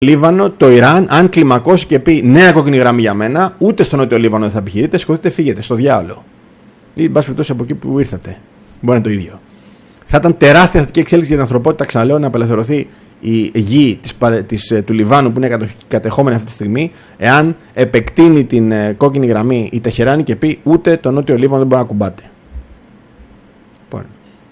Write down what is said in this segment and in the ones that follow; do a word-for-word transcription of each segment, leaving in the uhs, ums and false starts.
Λίβανο, το Ιράν, αν κλιμακώσει και πει νέα κόκκινη γραμμή για μένα, ούτε στο Νότιο Λίβανο δεν θα επιχειρείτε, σηκωθείτε, φύγετε στο διάολο. Ή, εν πάση περιπτώσει, από εκεί που ήρθατε. Μπορεί να είναι το ίδιο. Θα ήταν τεράστια θετική εξέλιξη για την ανθρωπότητα, ξαναλέω, να απελευθερωθεί η γη της, της, του Λιβάνου που είναι κατεχόμενη αυτή τη στιγμή, εάν επεκτείνει την ε, κόκκινη γραμμή η Τεχεράνη και πει ούτε το Νότιο Λίβανο δεν μπορεί να κουμπάτε. Λοιπόν.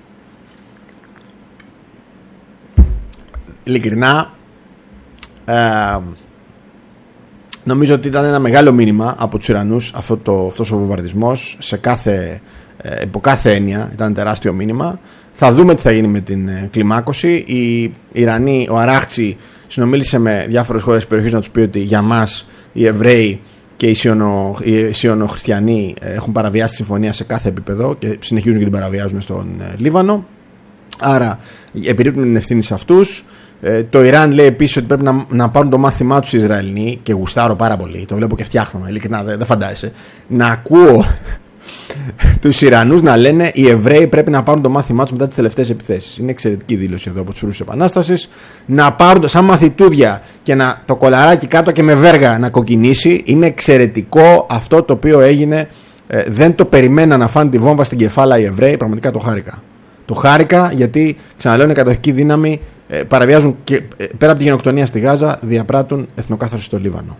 Ειλικρινά, ε, νομίζω ότι ήταν ένα μεγάλο μήνυμα από τους Ιρανούς αυτό το, αυτός ο βομβαρδισμός σε κάθε, ε, υπό κάθε έννοια. Ήταν τεράστιο μήνυμα. Θα δούμε τι θα γίνει με την ε, κλιμάκωση. Οι Ιρανοί, ο Αράχτσι συνομίλησε με διάφορες χώρες της περιοχής να τους πει ότι για μας οι Εβραίοι και οι, Σιωνο, οι Σιωνοχριστιανοί ε, έχουν παραβιάσει τη συμφωνία σε κάθε επίπεδο και συνεχίζουν και την παραβιάζουν στον ε, Λίβανο. Άρα επιρρύπτουν την ευθύνη σε αυτούς. Ε, το Ιράν λέει επίσης ότι πρέπει να, να πάρουν το μάθημά τους οι Ισραηλοί και γουστάρω πάρα πολύ, το βλέπω και φτιάχνομαι, ειλικρινά δεν δε φαντάζεσαι, να ακούω τους Ιρανούς να λένε οι Εβραίοι πρέπει να πάρουν το μάθημά τους μετά τις τελευταίες επιθέσεις. Είναι εξαιρετική δήλωση εδώ από τους φρουρούς της Επανάστασης. Να πάρουν σαν μαθητούδια και να, το κολαράκι κάτω και με βέργα να κοκκινήσει. Είναι εξαιρετικό αυτό το οποίο έγινε. Ε, δεν το περιμένα να φάνε τη βόμβα στην κεφάλα οι Εβραίοι, πραγματικά το χάρηκα. Το χάρηκα γιατί, ξαναλέω, είναι κατοχική δύναμη, ε, παραβιάζουν και ε, πέρα από τη γενοκτονία στη Γάζα, διαπράττουν εθνοκάθαρση στο Λίβανο.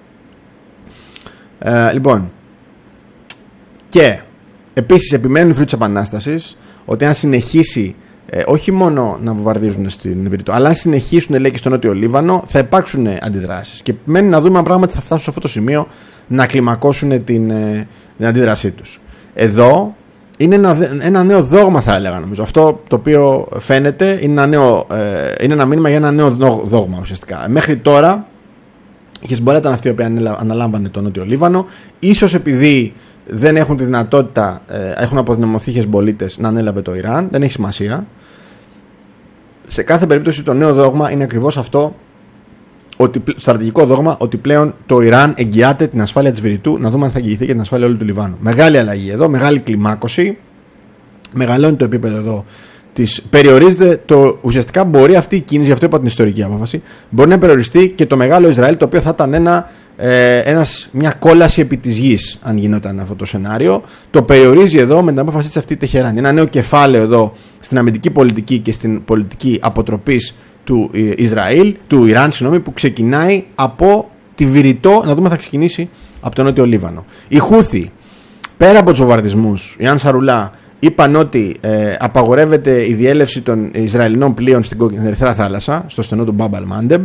Ε, λοιπόν, και επίσης επιμένουν οι φρουροί της Επανάστασης ότι αν συνεχίσει ε, όχι μόνο να βομβαρδίζουν στην Βηρητό, αλλά αν συνεχίσουν, λέει, και στο Νότιο Λίβανο, θα υπάρξουν αντιδράσεις. Και μένει να δούμε αν πράγματι θα φτάσουν σε αυτό το σημείο να κλιμακώσουν την, ε, την αντίδρασή τους. Εδώ είναι ένα, ένα νέο δόγμα, θα έλεγα, νομίζω. Αυτό το οποίο φαίνεται είναι ένα, νέο, ε, είναι ένα μήνυμα για ένα νέο δόγμα ουσιαστικά. Μέχρι τώρα η Χεσμπολά ήταν αυτή η οποία αναλάμβανε το Νότιο Λίβανο. Ίσως επειδή δεν έχουν τη δυνατότητα, ε, έχουν αποδυναμωθεί οι Χεσμπολίτες, να ανέλαβε το Ιράν. Δεν έχει σημασία. Σε κάθε περίπτωση το νέο δόγμα είναι ακριβώς αυτό, ότι, στρατηγικό δόγμα, ότι πλέον το Ιράν εγγυάται την ασφάλεια της Βηρητού. Να δούμε αν θα εγγυηθεί και την ασφάλεια όλου του Λιβάνου. Μεγάλη αλλαγή εδώ, μεγάλη κλιμάκωση. Μεγαλώνει το επίπεδο εδώ της. Περιορίζεται το. Ουσιαστικά μπορεί αυτή η κίνηση, γι' αυτό είπα την ιστορική απόφαση, μπορεί να περιοριστεί και το μεγάλο Ισραήλ, το οποίο θα ήταν ένα, ε, ένας, μια κόλαση επί της γης, αν γινόταν αυτό το σενάριο. Το περιορίζει εδώ με την απόφαση της αυτή η Τεχεράνη. Ένα νέο κεφάλαιο εδώ στην αμυντική πολιτική και στην πολιτική αποτροπής του Ισραήλ, του Ιράν, συγγνώμη, που ξεκινάει από τη Βηρητό, να δούμε θα ξεκινήσει από το Νότιο Λίβανο. Οι Χούθι, πέρα από τους βομβαρδισμούς, οι Ανσαρουλά είπαν ότι ε, απαγορεύεται η διέλευση των Ισραηλινών πλοίων στην Ερυθρά Θάλασσα, στο στενό του Μπάμπ αλ-Μάντεμπ.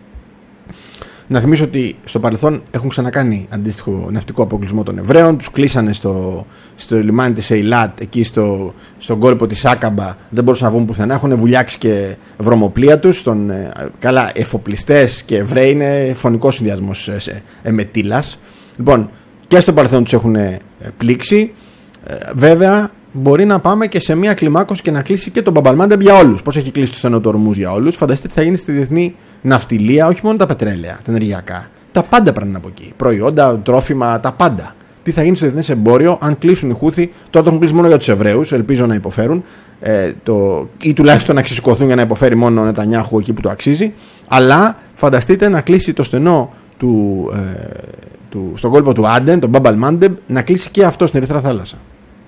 Να θυμίσω ότι στο παρελθόν έχουν ξανακάνει αντίστοιχο ναυτικό αποκλεισμό των Εβραίων. Τους κλείσανε στο, στο λιμάνι της Ειλάτ, εκεί στο, στον κόλπο της Άκαμπα. Δεν μπορούσαν να βγουν πουθενά. Έχουν βουλιάξει και βρωμοπλοία τους. Στον, καλά, εφοπλιστές και Εβραίοι είναι φωνικός συνδυασμός εμετήλας. Λοιπόν, και στο παρελθόν τους έχουν πλήξει. Βέβαια, μπορεί να πάμε και σε μια κλιμάκωση και να κλείσει και τον Μπαμπ αλ-Μάντεμπ για όλους. Πώς έχει κλείσει το στενό του Ορμούζ για όλους. Φανταστείτε τι θα γίνει στη διεθνή ναυτιλία, όχι μόνο τα πετρέλαια, τα ενεργειακά. Τα πάντα πρέπει από εκεί. Προϊόντα, τρόφιμα, τα πάντα. Τι θα γίνει στο διεθνές εμπόριο αν κλείσουν οι Χούθι. Τώρα το έχουν κλείσει μόνο για τους Εβραίους, ελπίζω να υποφέρουν. Ε, το, ή τουλάχιστον να ξεσηκωθούν για να υποφέρει μόνο ο Νετανιάχου εκεί που το αξίζει. Αλλά φανταστείτε να κλείσει το στενό του, ε, του, στον κόλπο του Άντεν, τον Μπαμπ αλ-Μάντεμπ, να κλείσει και αυτό στην Ερυθρά Θάλασσα.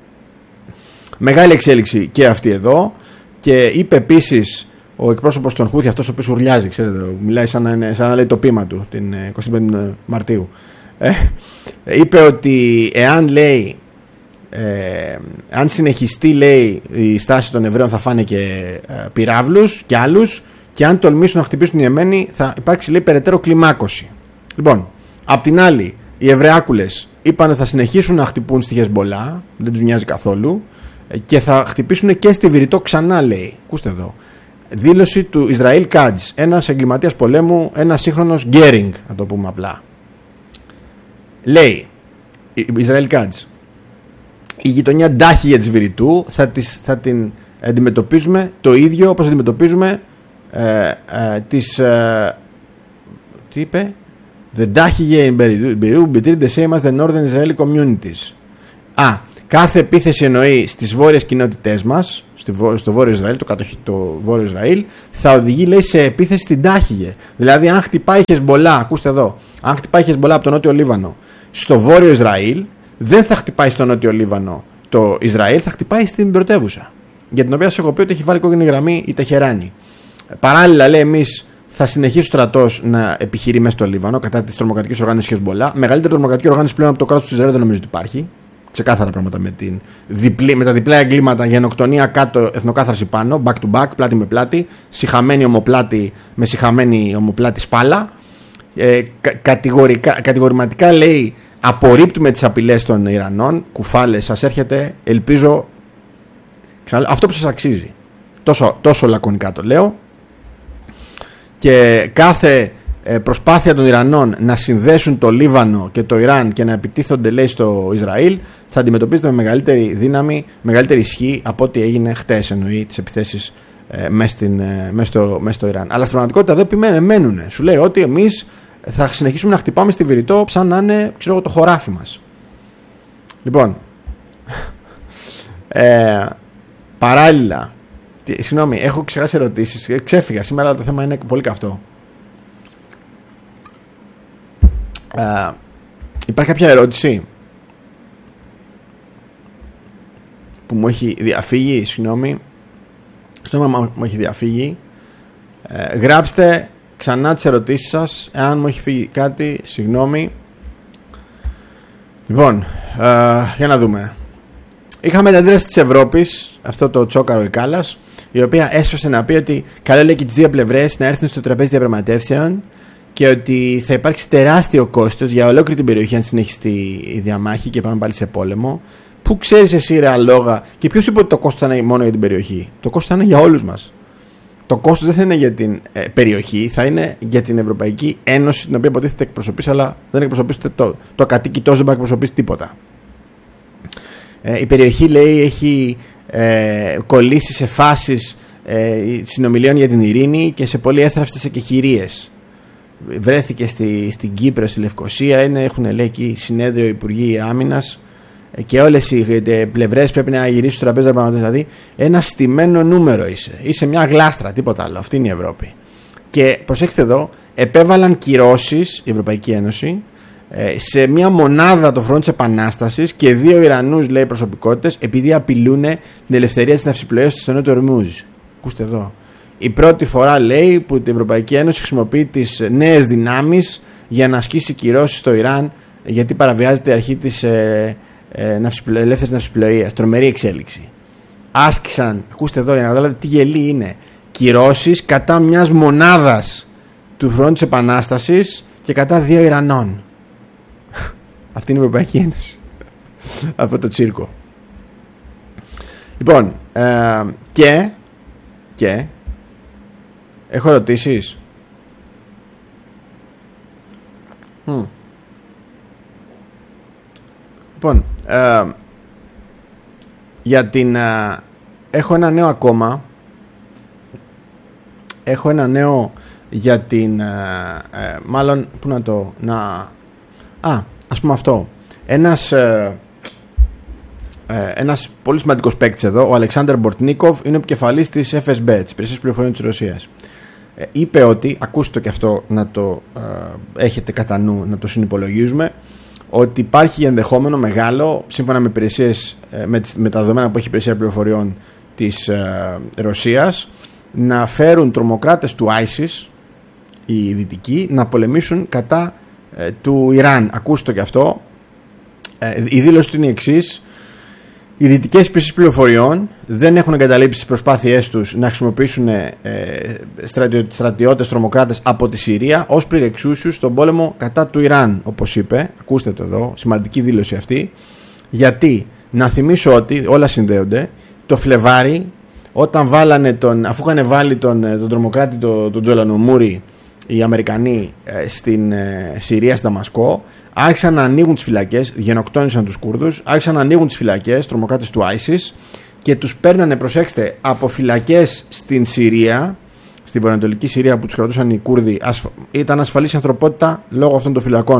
Μεγάλη εξέλιξη και αυτή εδώ. Και είπε επίσης ο εκπρόσωπος των Χούθι, αυτός ο οποίος ουρλιάζει, ξέρετε, μιλάει σαν να, είναι, σαν να λέει το ποίημα του την εικοστή πέμπτη Μαρτίου. Ε, είπε ότι εάν λέει, ε, αν συνεχιστεί, λέει, η στάση των Εβραίων, θα φάνε και ε, πυράβλους και άλλους, και αν τολμήσουν να χτυπήσουν την Ιεμένη θα υπάρξει, λέει, περαιτέρω κλιμάκωση. Λοιπόν, απ' την άλλη, οι Εβραιάκουλες είπαν ότι θα συνεχίσουν να χτυπούν στη Χεσμπολά, δεν τους νοιάζει καθόλου, και θα χτυπήσουν και στη Βηρητό ξανά, λέει. Ακούστε εδώ. Δήλωση του Ισραήλ Κάτζ, ένας εγκληματίας πολέμου, ένας σύγχρονος Γκέρινγκ, να το πούμε απλά. Λέει Ισραήλ Κάτζ, η γειτονιά Ντάχιγε της Βηρητού θα, τις, θα την αντιμετωπίζουμε το ίδιο όπως αντιμετωπίζουμε ε, ε, τις ε, τι είπε, the Ντάχιγε in Beirut between the same as the northern Israeli communities. Α, Κάθε επίθεση εννοεί στις βόρειες κοινότητές μας, στο βόρειο Ισραήλ, το, κατοχή, το βόρειο Ισραήλ, θα οδηγεί, λέει, σε επίθεση στην Τάχηγε. Δηλαδή, αν χτυπάει Χεσμολά, ακούστε εδώ, αν χτυπάει Χεσμολά από το νότιο Λίβανο στο βόρειο Ισραήλ, δεν θα χτυπάει στο νότιο Λίβανο το Ισραήλ, θα χτυπάει στην πρωτεύουσα. Για την οποία σας έχω πει ότι έχει βάλει κόκκινη γραμμή η Τεχεράνη. Παράλληλα, λέει, εμείς θα συνεχίσει ο στρατός να επιχειρεί μέσα στο Λίβανο κατά της τρομοκρατικής οργάνωσης Χεσμολά. Μεγαλύτερη τρομοκρατική οργάνωση πλέον από το κράτος του Ισραήλ δεν νομίζω ότι υπάρχει. Ξεκάθαρα πράγματα με, την διπλή, με τα διπλά εγκλήματα, γενοκτονία κάτω, εθνοκάθαρση πάνω, back to back, πλάτη με πλάτη, σιχαμένη ομοπλάτη με σιχαμένη ομοπλάτη σπάλα. Ε, κατηγορικά, κατηγορηματικά, λέει, απορρίπτουμε τις απειλές των Ιρανών. Κουφάλες, σας έρχεται, ελπίζω, ξαναλέω, αυτό που σας αξίζει. Τόσο, τόσο λακωνικά το λέω. Και κάθε προσπάθεια των Ιρανών να συνδέσουν το Λίβανο και το Ιράν και να επιτίθονται, λέει, στο Ισραήλ θα αντιμετωπίζεται με μεγαλύτερη δύναμη, μεγαλύτερη ισχύ από ό,τι έγινε χτες, εννοεί τις επιθέσεις ε, μέσα ε, στο, στο Ιράν. Αλλά στην πραγματικότητα εδώ επιμένουν, μένουν. Σου λέει ότι εμείς θα συνεχίσουμε να χτυπάμε στη Βηρητό σαν να είναι, ξέρω εγώ, το χωράφι μας. Λοιπόν, ε, παράλληλα, τι, συγγνώμη, έχω ξεχάσει ερωτήσεις, ξέφυγα σήμερα, αλλά το θέμα είναι πολύ καυτό. Uh, υπάρχει κάποια ερώτηση που μου έχει διαφύγει? Συγγνώμη, συγγνώμη, μου έχει διαφύγει. Uh, γράψτε ξανά τις ερωτήσεις σας εάν μου έχει φύγει κάτι. Συγγνώμη. Λοιπόν, uh, για να δούμε. Είχαμε την αντίδραση της Ευρώπης, αυτό το τσόκαρο η Κάλλας, η οποία έσπασε να πει ότι καλό, λέει, και τις δύο πλευρές να έρθουν στο τραπέζι διαπραγματεύσεων και ότι θα υπάρξει τεράστιο κόστος για ολόκληρη την περιοχή αν συνεχιστεί η διαμάχη και πάμε πάλι σε πόλεμο. Πού ξέρεις εσύ, ρε αλόγα, και ποιος είπε ότι το κόστος θα είναι μόνο για την περιοχή? Το κόστος θα είναι για όλους μας. Το κόστος δεν θα είναι για την ε, περιοχή, θα είναι για την Ευρωπαϊκή Ένωση, την οποία υποτίθεται εκπροσωπείς, αλλά δεν εκπροσωπείς το, το ακατοίκητό, δεν μπορεί να εκπροσωπείς τίποτα. Ε, η περιοχή, λέει, έχει ε, κολλήσει σε φάσεις ε, συνομιλίων για την ειρήνη και σε πολύ έθραυστες εκεχηρίες. Βρέθηκε στη, στην Κύπρο, στη Λευκοσία, είναι, έχουν, λέει, εκεί συνέδριο Υπουργοί Άμυνας και όλες οι πλευρές πρέπει να γυρίσουν στο τραπέζι. Δηλαδή, ένα στημένο νούμερο είσαι. Είσαι μια γλάστρα, τίποτα άλλο. Αυτή είναι η Ευρώπη. Και προσέξτε εδώ, επέβαλαν κυρώσεις η Ευρωπαϊκή Ένωση σε μια μονάδα το Front της Επανάστασης και δύο Ιρανούς, λέει, προσωπικότητες, επειδή απειλούν την ελευθερία της ναυσιπλοείας στο Νότιο Ορμούζ. Ακούστε εδώ. Η πρώτη φορά, λέει, που η Ευρωπαϊκή Ένωση χρησιμοποιεί τις νέες δυνάμεις για να ασκήσει κυρώσεις στο Ιράν, γιατί παραβιάζεται η αρχή της ε, ε, ναυσιπλο, ελεύθερης ναυσιπλοείας. Τρομερή εξέλιξη. Άσκησαν, ακούστε εδώ για να καταλάβετε τι γελί είναι, κυρώσεις κατά μιας μονάδας του Front της Επανάστασης και κατά δύο Ιρανών. Αυτή είναι η Ευρωπαϊκή Ένωση. Αυτό το τσίρκο. Λοιπόν, ε, και, και έχω ερωτήσεις. Mm. Λοιπόν, ε, για την ε, έχω ένα νέο ακόμα. Έχω ένα νέο για την ε, ε, μάλλον, πού να το να, α, ας πούμε αυτό. Ένας ε, ε, ένας πολύ σημαντικός παίκτης εδώ, ο Αλεξάνδρ Μπορτνίκοφ, είναι ο επικεφαλής της εφ ες μπι, της Υπηρεσίας Πληροφοριών της Ρωσίας. Ε, είπε ότι, ακούστε το και αυτό να το ε, έχετε κατά νου, να το συνυπολογίζουμε, ότι υπάρχει ενδεχόμενο μεγάλο, σύμφωνα με, υπηρεσίες, ε, με, με τα δεδομένα που έχει η Υπηρεσία Πληροφοριών της ε, Ρωσίας, να φέρουν τρομοκράτες του άισις, οι δυτικοί, να πολεμήσουν κατά ε, του Ιράν. Ακούστε το και αυτό. Ε, η δήλωση του είναι η εξής. Οι δυτικές υπηρεσίες πληροφοριών δεν έχουν εγκαταλείψει τις προσπάθειές τους να χρησιμοποιήσουν ε, στρατιω, στρατιώτες τρομοκράτες από τη Συρία ως πληρεξούσιους στον πόλεμο κατά του Ιράν, όπως είπε. Ακούστε το εδώ, σημαντική δήλωση αυτή. Γιατί, να θυμίσω ότι όλα συνδέονται. Το Φλεβάρι, όταν βάλανε τον, αφού είχαν βάλει τον, τον τρομοκράτη, τον, τον Τζολανουμούρη, οι Αμερικανοί ε, στην ε, Συρία, στη Δαμασκό, άρχισαν να ανοίγουν τις φυλακές, γενοκτόνησαν τους Κούρδους, άρχισαν να ανοίγουν τις φυλακές, τρομοκράτες του άισις, και τους παίρνανε, προσέξτε, από φυλακές στην Συρία, στη βορειοανατολική Συρία που τους κρατούσαν οι Κούρδοι. Ασφα... Ήταν ασφαλής η ανθρωπότητα λόγω αυτών των φυλακών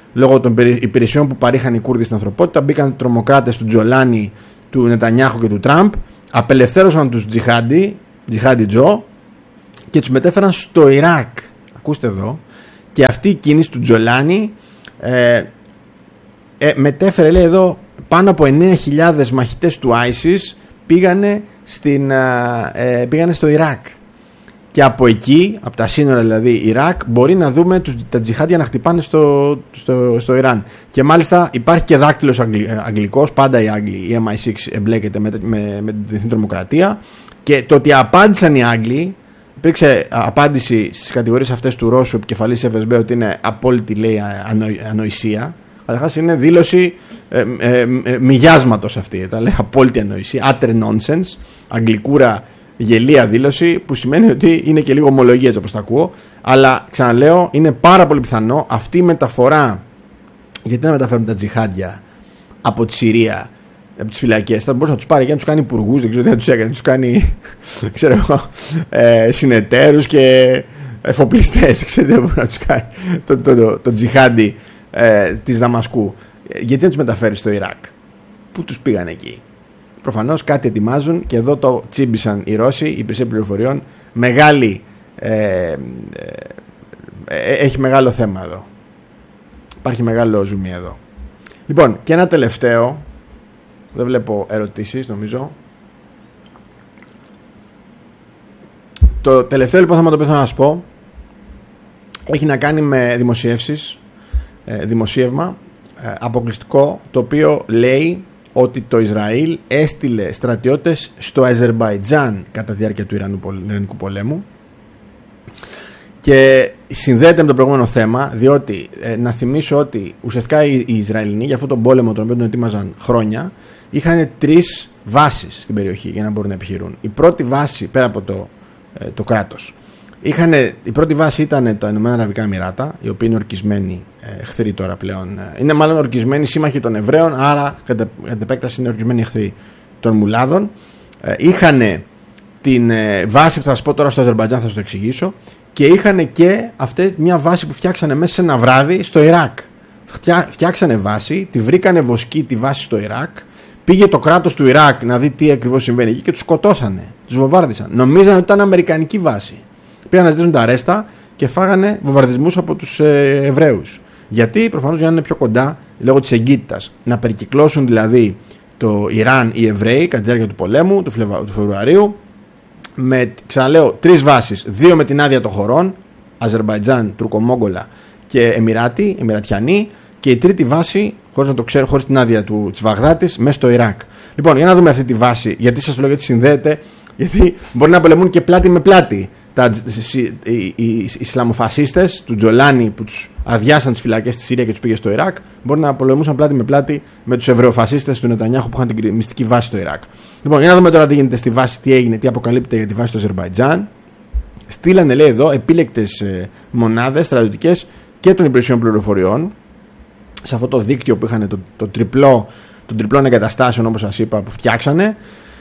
λόγω των υπηρεσιών που παρήχαν οι Κούρδοι στην ανθρωπότητα. Μπήκαν τρομοκράτες του Τζολάνι, του Νετανιάχου και του Τραμπ, απελευθέρωσαν τους Τζιχάντι, Τζιχάντι Τζο, και τους μετέφεραν στο Ιράκ. Ακούστε εδώ. Και αυτή η κίνηση του Τζολάνι ε, ε, μετέφερε, λέει εδώ, πάνω από εννέα χιλιάδες μαχητές του άισις πήγανε, στην, ε, πήγανε στο Ιράκ. Και από εκεί, από τα σύνορα δηλαδή Ιράκ, μπορεί να δούμε τους, τα τζιχάντια να χτυπάνε στο, στο, στο Ιράν. Και μάλιστα υπάρχει και δάκτυλος αγγλ, αγγλικός, πάντα οι Άγγλοι, η εμ άι εξ εμπλέκεται με, με, με την διεθνή τρομοκρατία. Και το ότι απάντησαν οι Άγγλοι, υπήρξε απάντηση στις κατηγορίες αυτές του Ρώσου επικεφαλής εφ ες μπι ότι είναι απόλυτη, λέει, ανο, ανοησία. Καταρχάς είναι δήλωση ε, ε, ε, μοιάζματος αυτή, τα λέει απόλυτη ανοησία, utter nonsense, αγγλικούρα γελία δήλωση, που σημαίνει ότι είναι και λίγο ομολογία, έτσι όπως τα ακούω. Αλλά ξαναλέω, είναι πάρα πολύ πιθανό αυτή η μεταφορά, γιατί να μεταφέρουν τα τζιχάντια από τη Συρία, από τις φυλακές, θα μπορούσε να τους πάρει και να τους κάνει υπουργούς, δεν ξέρω τι να τους έκανε, να τους κάνει ξέρω εγώ, ε, συνεταίρους και εφοπλιστές, δεν ξέρω τι μπορεί να τους κάνει το, το, το, το τζιχάντι ε, της Δαμασκού. Γιατί να τους μεταφέρει στο Ιράκ? Πού τους πήγαν εκεί? Προφανώς κάτι ετοιμάζουν, και εδώ το τσίμπησαν οι Ρώσοι, η υπηρεσία πληροφοριών. Μεγάλη, ε, ε, ε, έχει μεγάλο θέμα εδώ. Υπάρχει μεγάλο ζουμί εδώ. Λοιπόν, και ένα τελευταίο. Δεν βλέπω ερωτήσεις, νομίζω. Το τελευταίο λοιπόν θέμα το οποίο θέλω να σας πω έχει να κάνει με δημοσιεύσεις, ε, δημοσίευμα ε, αποκλειστικό, το οποίο λέει ότι το Ισραήλ έστειλε στρατιώτες στο Αζερμπαϊτζάν κατά τη διάρκεια του Ιρανικού πολέμου, και συνδέεται με το προηγούμενο θέμα, διότι ε, να θυμίσω ότι ουσιαστικά οι, οι Ισραηλινοί για αυτόν τον πόλεμο, τον οποίο τον ετοίμαζαν χρόνια, είχαν τρεις βάσεις στην περιοχή για να μπορούν να επιχειρούν. Η πρώτη βάση, πέρα από το, ε, το κράτος, είχανε, η πρώτη βάση ήταν τα Ηνωμένα Αραβικά Εμιράτα, οι οποίοι είναι ορκισμένοι ε, εχθροί τώρα πλέον. Είναι μάλλον ορκισμένοι σύμμαχοι των Εβραίων, άρα κατά, κατά επέκταση είναι ορκισμένοι εχθροί των Μουλάδων. Ε, είχαν την ε, βάση που θα σας πω τώρα στο Αζερμπαϊτζάν, θα σας το εξηγήσω, και είχαν και αυτή μια βάση που φτιάξανε μέσα σε ένα βράδυ στο Ιράκ. Φτιά, φτιάξανε βάση, τη βρήκανε βοσκή τη βάση στο Ιράκ. Πήγε το κράτος του Ιράκ να δει τι ακριβώς συμβαίνει εκεί και τους σκοτώσανε, τους βομβάρδισαν. Νομίζανε ότι ήταν αμερικανική βάση. Πήγαν να ζητήσουν τα αρέστα και φάγανε βομβαρδισμούς από τους ε, Εβραίους. Γιατί? Προφανώς για να είναι πιο κοντά, λόγω της εγκύτητας. Να περικυκλώσουν δηλαδή το Ιράν οι Εβραίοι κατά τη διάρκεια του πολέμου του, Φλεβα, του Φεβρουαρίου. Με, ξαναλέω, τρεις βάσεις. Δύο με την άδεια των χωρών, Αζερμπαϊτζάν, Τουρκομόγγολα και Εμιράτη, Εμιρατιανοί. Και η τρίτη βάση, χωρίς να το ξέρω, χωρίς την άδεια του της Βαγδάτης, μέσα στο Ιράκ. Λοιπόν, για να δούμε αυτή τη βάση. Γιατί σας το λέω, γιατί συνδέεται. Γιατί μπορεί να πολεμούν και πλάτη με πλάτη. Τα, οι, οι, οι Ισλαμοφασίστες του Τζολάνι που τους αδειάσαν τις φυλακές στη Συρία και τους πήγε στο Ιράκ, μπορεί να πολεμούσαν πλάτη με πλάτη με τους Εβραιοφασίστες του Νετανιάχου που είχαν την μυστική βάση στο Ιράκ. Λοιπόν, για να δούμε τώρα τι γίνεται στη βάση, τι έγινε, τι αποκαλύπτεται για τη βάση του Αζερμπαϊτζάν. Στείλανε, λέει εδώ, επίλεκτες ε, μονάδες στρατιωτικές και των υπηρεσιών πληροφοριών σε αυτό το δίκτυο που είχαν το, το τριπλό, των τριπλών εγκαταστάσεων, όπως σας είπα, που φτιάξανε.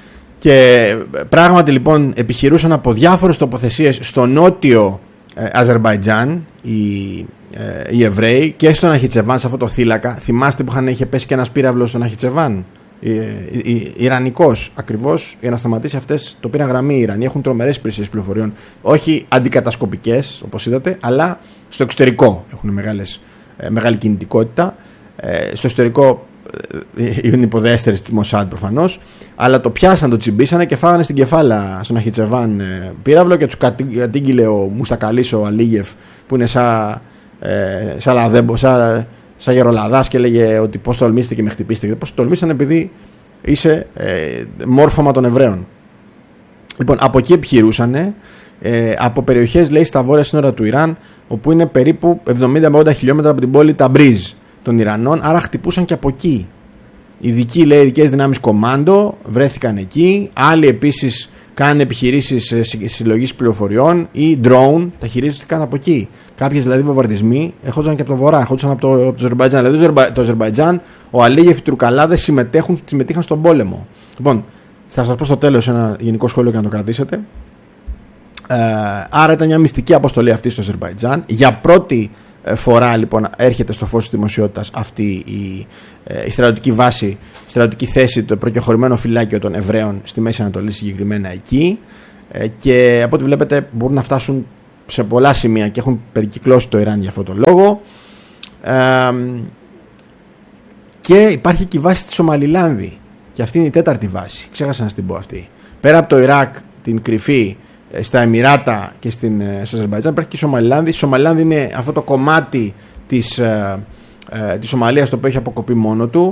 Και πράγματι λοιπόν επιχειρούσαν από διάφορες τοποθεσίες στο νότιο ε, Αζερμπαϊτζάν οι, ε, οι Εβραίοι, και στον Ναχιτσεβάν, σε αυτό το θύλακα. Θυμάστε που είχαν, είχε πέσει και ένας πύραυλος στον Ναχιτσεβάν, ε, ε, ε, Ιρανικός, ακριβώς για να σταματήσει αυτές. Το πήραν γραμμή οι Ιρανοί, έχουν τρομερές υπηρεσίες πληροφοριών, όχι αντικατασκοπικές όπως είδατε, αλλά στο εξωτερικό έχουν μεγάλες, ε, μεγάλη κινητικότητα. ε, στο εξωτερικό είναι υποδέστερες της Μοσάντ προφανώς, αλλά το πιάσαν, το τσιμπήσανε και φάγανε στην κεφάλα στον Αχιτσεβάν ε, πύραυλο, και τους κατήγγειλε ο Μουστακαλής, ο Αλίγεφ, που είναι σαν ε, σα λαδέμπο, σαν σα γερολαδάς, και έλεγε ότι πώς τολμήσετε και με χτυπήσετε. Πώς τολμήσανε? Επειδή είσαι ε, μόρφωμα των Εβραίων. Λοιπόν, από εκεί επιχειρούσανε ε, από περιοχές, λέει, στα βόρεια σύνορα του Ιράν, όπου είναι περίπου εβδομήντα με ογδόντα χιλιόμετρα από την πόλη Ταμπρίζ των Ιρανών, άρα χτυπούσαν και από εκεί. Ειδικοί, λέει, ειδικές δυνάμεις κομάντο βρέθηκαν εκεί. Άλλοι επίσης κάνουν επιχειρήσεις συλλογής πληροφοριών ή drone, τα χειρίστηκαν από εκεί. Κάποιες δηλαδή βομβαρδισμοί ερχόντουσαν και από το βορρά, ερχόντουσαν από το, από το Αζερμπαϊτζάν. Δηλαδή το Αζερμπαϊτζάν, ο Αλίγεφ, οι Τουρκαλάδες συμμετέχουν, συμμετείχαν στον πόλεμο. Λοιπόν, θα σας πω στο τέλος ένα γενικό σχόλιο για να το κρατήσετε. Ε, άρα ήταν μια μυστική αποστολή αυτή στο Αζερμπαϊτζάν. Για πρώτη φορά λοιπόν έρχεται στο φως της δημοσιότητας αυτή η, η στρατιωτική βάση, η στρατιωτική θέση, το προκεχωρημένο φυλάκιο των Εβραίων στη Μέση Ανατολή, συγκεκριμένα εκεί, και από ό,τι βλέπετε μπορούν να φτάσουν σε πολλά σημεία και έχουν περικυκλώσει το Ιράν για αυτόν τον λόγο. Ε, και υπάρχει και η βάση στη Σομαλιλάνδη, και αυτή είναι η τέταρτη βάση, ξέχασα να την πω αυτή. Πέρα από το Ιράκ, την κρυφή στα Εμιράτα και στην, στο Αζερμπαϊτζάν, υπάρχει και η Σομαλιλάνδη. Η Σομαλιλάνδη είναι αυτό το κομμάτι της, ε, ε, της Σομαλίας το οποίο έχει αποκοπεί μόνο του,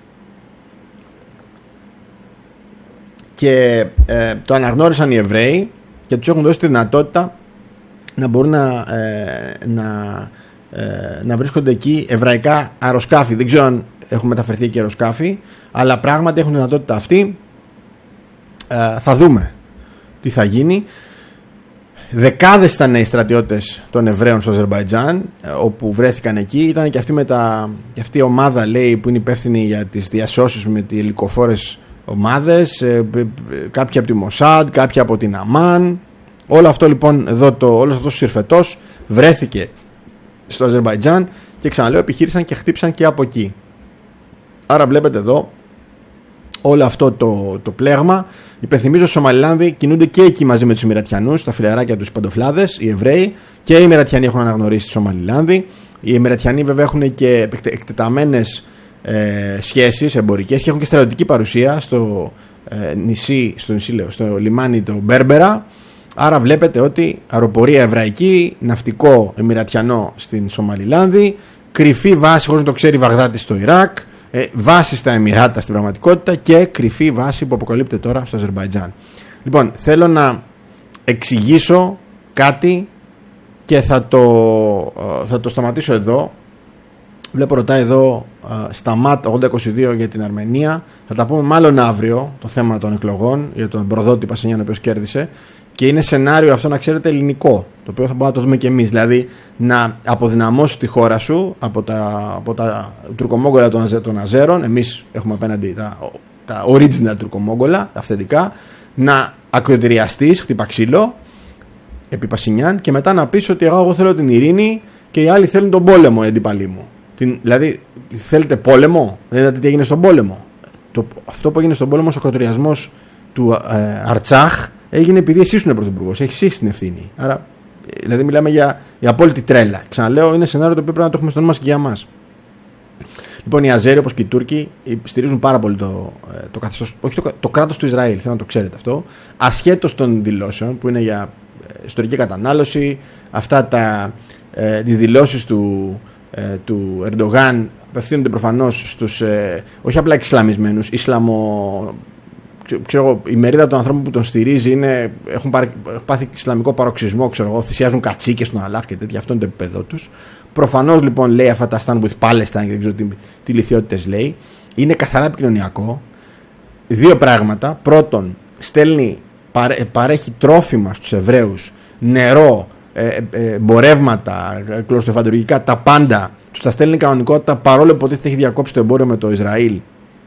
και ε, το αναγνώρισαν οι Εβραίοι και τους έχουν δώσει τη δυνατότητα να μπορούν να, ε, να, ε, να βρίσκονται εκεί εβραϊκά αεροσκάφη. Δεν ξέρω αν έχουν μεταφερθεί και αεροσκάφη, αλλά πράγματι έχουν τη δυνατότητα αυτή. Ε, θα δούμε τι θα γίνει. Δεκάδες ήταν οι στρατιώτες των Εβραίων στο Αζερμπαϊτζάν, όπου βρέθηκαν εκεί. Ήταν και αυτή, με τα, και αυτή η ομάδα, λέει, που είναι υπεύθυνη για τις διασώσεις με τις ελικοφόρες ομάδες, ε, κάποιοι από τη Μοσάντ, κάποιοι από την Αμάν. Όλο αυτό λοιπόν εδώ, το, όλος αυτός ο συρφετός βρέθηκε στο Αζερμπαϊτζάν και ξαναλέω επιχείρησαν και χτύπησαν και από εκεί. Άρα βλέπετε εδώ όλο αυτό το, το πλέγμα. Υπενθυμίζω, στο Σομαλιλάνδη κινούνται και εκεί μαζί με τους Εμιρατιανούς, τα φιλαράκια τους παντοφλάδες, οι Εβραίοι, και οι Εμιρατιανοί έχουν αναγνωρίσει τη Σομαλιλάνδη. Οι Εμιρατιανοί βέβαια έχουν και εκτεταμένες ε, σχέσεις εμπορικές και έχουν και στρατιωτική παρουσία στο ε, νησί, στο, νησί λέω, στο λιμάνι το Μπέρμπερα. Άρα βλέπετε ότι αεροπορία εβραϊκή, ναυτικό εμιρατιανό στην Σομαλιλάνδη, κρυφή βάση χωρίς να το ξέρει η Βαγδάτη στο Ιράκ, ε, βάση στα Εμιράτα στην πραγματικότητα, και κρυφή βάση που αποκαλύπτεται τώρα στο Αζερμπαϊτζάν. Λοιπόν, θέλω να εξηγήσω κάτι και θα το, θα το σταματήσω εδώ. Βλέπω ρωτάει εδώ Σταμάτ ογδόντα είκοσι δύο για την Αρμενία. Θα τα πούμε μάλλον αύριο, το θέμα των εκλογών, για τον προδότη Πασινιάν ο οποίος κέρδισε. Και είναι σενάριο αυτό, να ξέρετε, ελληνικό, το οποίο θα μπορούμε να το δούμε και εμείς. Δηλαδή να αποδυναμώσεις τη χώρα σου από τα, από τα τουρκομόγγολα των, των Αζέρων. Εμείς έχουμε απέναντι τα, τα original τουρκομόγγολα, τα αυθεντικά. Να ακροτηριαστείς, χτύπα ξύλο επί Πασινιάν, και μετά να πεις ότι εγώ, εγώ θέλω την ειρήνη και οι άλλοι θέλουν τον πόλεμο, οι αντίπαλοι μου. Την, δηλαδή, θέλετε πόλεμο? Δεν είδατε τι έγινε στον πόλεμο? Το, αυτό που έγινε στον πόλεμο, ο ακροτηριασμός του ε, Αρτσάχ, έγινε επειδή εσύ ήσουν πρωθυπουργός. Έχεις εσύ την ευθύνη. Άρα, δηλαδή, μιλάμε για, για απόλυτη τρέλα. Ξαναλέω, είναι σενάριο το οποίο πρέπει να το έχουμε στο νου μας και για μας. Λοιπόν, οι Αζέροι, όπως και οι Τούρκοι, στηρίζουν πάρα πολύ το, το καθεστώς, όχι το, το κράτος του Ισραήλ. Θέλω να το ξέρετε αυτό. Ασχέτως των δηλώσεων που είναι για ιστορική κατανάλωση, αυτά τα ε, οι δηλώσεις του, ε, του Ερντογάν απευθύνονται προφανώς στους ε, όχι απλά εξισλαμισμένους, Ισλαμο. Ξέρω, η μερίδα των ανθρώπων που τον στηρίζει είναι, έχουν πάρει, πάθει ισλαμικό παροξισμό, ξέρω εγώ, θυσιάζουν κατσίκες στον Αλλάχ και τέτοια. Αυτό είναι το επίπεδό τους. Προφανώς λοιπόν λέει αυτά τα stand with Palestine και δεν ξέρω τι, τι λιθιότητες λέει. Είναι καθαρά επικοινωνιακό. Δύο πράγματα. Πρώτον, στέλνει, παρέ, παρέχει τρόφιμα στους Εβραίους, νερό, ε, ε, εμπορεύματα, κλωστοφαντουργικά, τα πάντα. Τους τα στέλνει κανονικότητα, παρόλο που έχει διακόψει το εμπόριο με το Ισραήλ.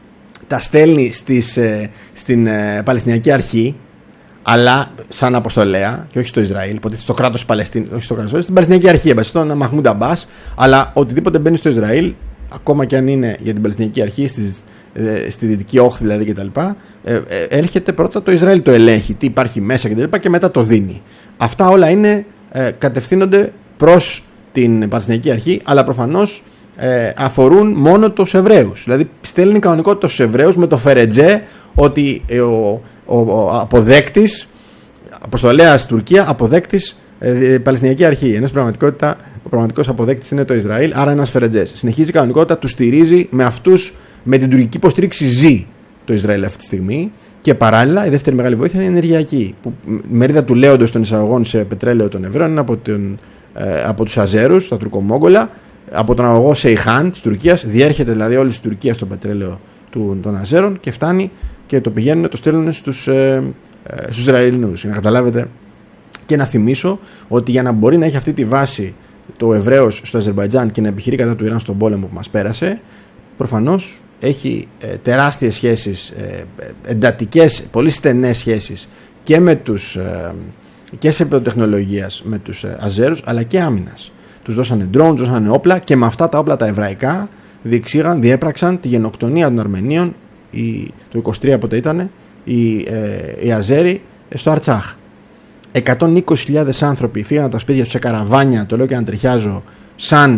Τα στέλνει στις, ε, στην ε, Παλαιστινιακή Αρχή, αλλά σαν αποστολέα και όχι στο Ισραήλ, υποτίθεται στο κράτος Παλαιστίνης, όχι στο κράτος, στην Παλαιστινιακή Αρχή, εμπασί, στον Μαχμούντ Αμπάς, αλλά οτιδήποτε μπαίνει στο Ισραήλ, ακόμα και αν είναι για την Παλαιστινιακή Αρχή, στις, ε, στη Δυτική Όχθη δηλαδή κτλ., ε, ε, έρχεται πρώτα το Ισραήλ, το ελέγχει, τι υπάρχει μέσα κτλ., και, και μετά το δίνει. Αυτά όλα είναι, ε, κατευθύνονται προς την Παλαιστινιακή Αρχή, αλλά προφανώς Ε, αφορούν μόνο τους Εβραίους. Δηλαδή στέλνει κανονικότητα στους Εβραίους με το φερετζέ ότι ε, ο, ο, ο αποδέκτης, αποστολέας Τουρκία, αποδέκτης ε, Παλαιστινιακή Αρχή. Ενώ στην πραγματικότητα ο πραγματικός αποδέκτης είναι το Ισραήλ, άρα ένας φερετζές. Συνεχίζει κανονικότητα, του στηρίζει με αυτούς, με την τουρκική υποστήριξη ζει το Ισραήλ αυτή τη στιγμή. Και παράλληλα η δεύτερη μεγάλη βοήθεια είναι η ενεργειακή. Που η μερίδα του λέοντος των εισαγωγών σε πετρέλαιο των Εβραίων είναι από, τον, ε, από τους Αζέρους, τα Τουρκομόγγολα. Από τον αγωγό Σεϊχάν της Τουρκίας, διέρχεται δηλαδή όλη της Τουρκίας το πετρέλαιο του, των Αζέρων και φτάνει και το πηγαίνουν, το στέλνουν στους, ε, ε, στους Ισραηλινούς. Για να καταλάβετε, και να θυμίσω ότι για να μπορεί να έχει αυτή τη βάση το Εβραίος στο Αζερμπαϊτζάν και να επιχειρεί κατά του Ιράν στον πόλεμο που μας πέρασε, προφανώς έχει ε, τεράστιες σχέσεις, ε, εντατικές, πολύ στενές σχέσεις και, με τους, ε, και σε επίπεδο τεχνολογίας με τους ε, Αζέρους, αλλά και άμυνας. τους δώσανε drones, τους δώσανε όπλα και με αυτά τα όπλα τα εβραϊκά διεξήγαν, διέπραξαν τη γενοκτονία των Αρμενίων η, το είκοσι τρία πότε ήταν οι, ε, οι Αζέροι στο Αρτσάχ. εκατόν είκοσι χιλιάδες άνθρωποι φύγαν από τα σπίτια τους σε καραβάνια, το λέω και να τριχιάζω, σαν